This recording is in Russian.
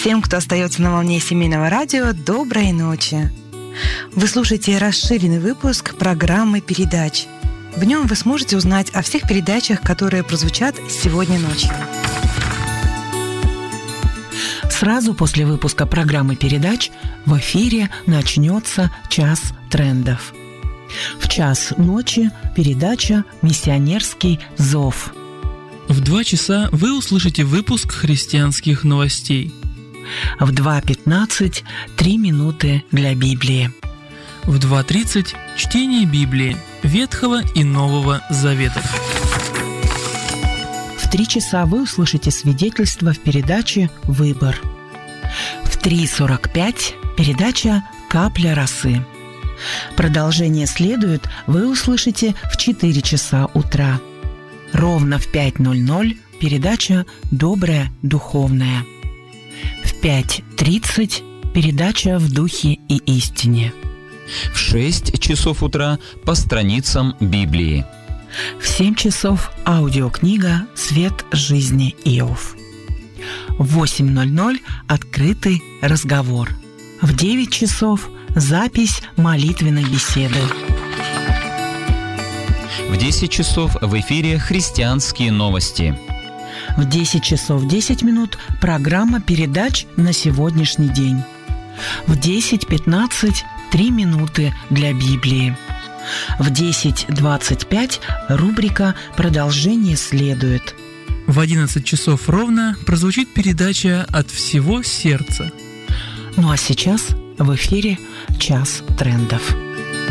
Всем, кто остается на волне семейного радио, доброй ночи. Вы слушаете расширенный выпуск программы передач. В нем вы сможете узнать о всех передачах, которые прозвучат сегодня ночью. Сразу после выпуска программы передач в эфире начнется «Час трендов». В час ночи передача «Миссионерский зов». В 2 часа вы услышите выпуск христианских новостей. В 2:15 3 минуты для Библии. В 2:30 чтение Библии, Ветхого и Нового Заветов. В 3 часа вы услышите свидетельство в передаче «Выбор». В 3:45 передача «Капля росы». Продолжение следует, вы услышите в 4 часа утра. Ровно в 5:00 передача «Доброе духовное». В 5:30 передача «В духе и истине». В 6 часов утра по страницам Библии. В 7 часов аудиокнига «Свет жизни Иов». В 8:00 открытый разговор. В 9 часов запись молитвенной беседы. В 10 часов в эфире христианские новости. В 10 часов 10 минут программа передач на сегодняшний день. В 10:15 3 минуты для Библии. В 10:25 рубрика «Продолжение следует». В 11 часов ровно прозвучит передача «От всего сердца». Ну а сейчас в эфире «Час трендов».